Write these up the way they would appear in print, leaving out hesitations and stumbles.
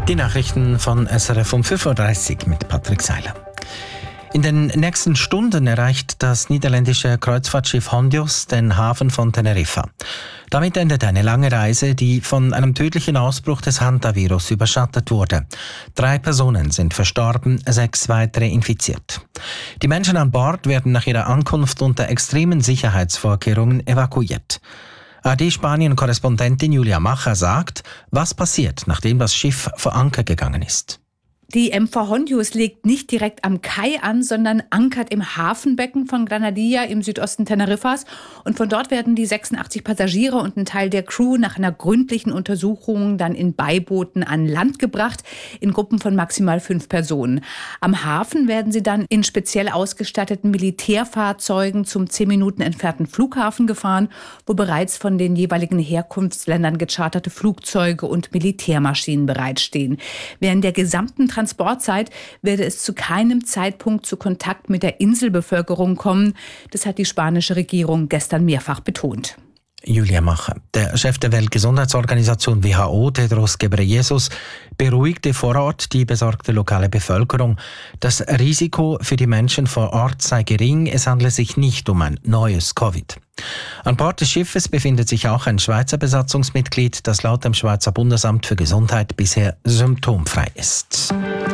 Die Nachrichten von SRF um 5.30 Uhr mit Patrick Seiler. In den nächsten Stunden erreicht das niederländische Kreuzfahrtschiff Hondius den Hafen von Teneriffa. Damit endet eine lange Reise, die von einem tödlichen Ausbruch des Hantavirus überschattet wurde. 3 Personen sind verstorben, 6 weitere infiziert. Die Menschen an Bord werden nach ihrer Ankunft unter extremen Sicherheitsvorkehrungen evakuiert. AD-Spanien-Korrespondentin Julia Macher sagt, was passiert, nachdem das Schiff vor Anker gegangen ist. Die MV Hondius legt nicht direkt am Kai an, sondern ankert im Hafenbecken von Granadilla im Südosten Teneriffas. Und von dort werden die 86 Passagiere und ein Teil der Crew nach einer gründlichen Untersuchung dann in Beibooten an Land gebracht, in Gruppen von maximal 5 Personen. Am Hafen werden sie dann in speziell ausgestatteten Militärfahrzeugen zum 10 Minuten entfernten Flughafen gefahren, wo bereits von den jeweiligen Herkunftsländern gecharterte Flugzeuge und Militärmaschinen bereitstehen. Während der gesamten Transportzeit werde es zu keinem Zeitpunkt zu Kontakt mit der Inselbevölkerung kommen. Das hat die spanische Regierung gestern mehrfach betont. Julia Macher. Der Chef der Weltgesundheitsorganisation WHO, Tedros Ghebreyesus, beruhigte vor Ort die besorgte lokale Bevölkerung. Das Risiko für die Menschen vor Ort sei gering, es handle sich nicht um ein neues Covid. An Bord des Schiffes befindet sich auch ein Schweizer Besatzungsmitglied, das laut dem Schweizer Bundesamt für Gesundheit bisher symptomfrei ist.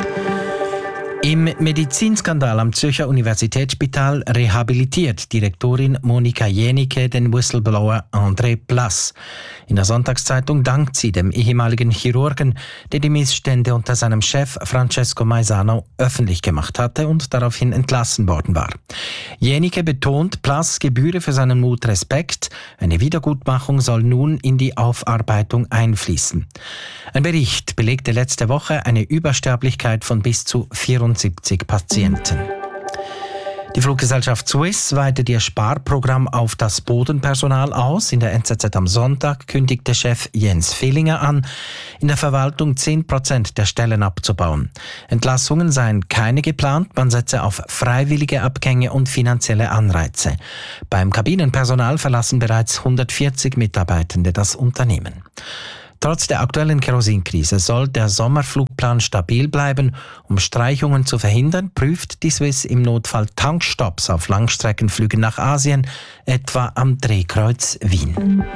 Im Medizinskandal am Zürcher Universitätsspital rehabilitiert Direktorin Monika Jenicke den Whistleblower André Plass. In der Sonntagszeitung dankt sie dem ehemaligen Chirurgen, der die Missstände unter seinem Chef Francesco Maisano öffentlich gemacht hatte und daraufhin entlassen worden war. Jenicke betont, Plass gebühre für seinen Mut Respekt. Eine Wiedergutmachung soll nun in die Aufarbeitung einfließen. Ein Bericht belegte letzte Woche eine Übersterblichkeit von bis zu 74 Patienten. Die Fluggesellschaft Swiss weitet ihr Sparprogramm auf das Bodenpersonal aus. In der NZZ am Sonntag kündigte Chef Jens Villinger an, in der Verwaltung 10% der Stellen abzubauen. Entlassungen seien keine geplant, man setze auf freiwillige Abgänge und finanzielle Anreize. Beim Kabinenpersonal verlassen bereits 140 Mitarbeitende das Unternehmen. Trotz der aktuellen Kerosinkrise soll der Sommerflugplan stabil bleiben. Um Streichungen zu verhindern, prüft die Swiss im Notfall Tankstopps auf Langstreckenflügen nach Asien, etwa am Drehkreuz Wien.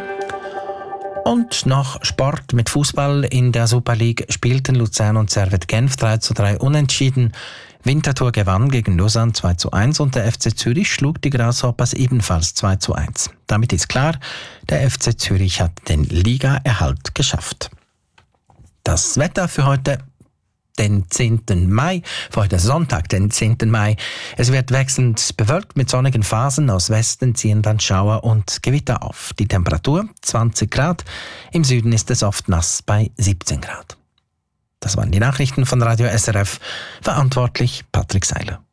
Und noch Sport mit Fußball. In der Super League spielten Luzern und Servette Genf 3:3 unentschieden. Winterthur gewann gegen Lausanne 2:1 und der FC Zürich schlug die Grasshoppers ebenfalls 2:1. Damit ist klar, der FC Zürich hat den Ligaerhalt geschafft. Das Wetter für heute, den 10. Mai, für heute Sonntag, den 10. Mai. Es wird wechselnd bewölkt mit sonnigen Phasen. Aus Westen ziehen dann Schauer und Gewitter auf. Die Temperatur 20 Grad. Im Süden ist es oft nass bei 17 Grad. Das waren die Nachrichten von Radio SRF. Verantwortlich Patrick Seiler.